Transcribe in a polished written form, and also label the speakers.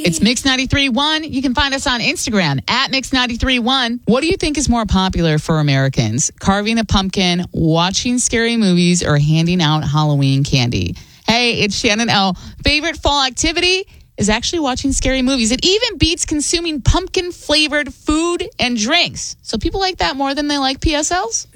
Speaker 1: It's Mix 93.1. You can find us on Instagram at Mix 93.1. What do you think is more popular for Americans? Carving a pumpkin, watching scary movies, or handing out Halloween candy? Hey, it's Shannon O. Favorite fall activity is actually watching scary movies. It even beats consuming pumpkin-flavored food and drinks. So people like that more than they like PSLs?